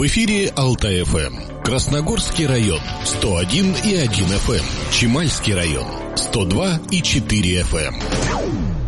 В эфире Алтай-ФМ. Красногорский район 101,1 FM. Чемальский район 102,4 FM.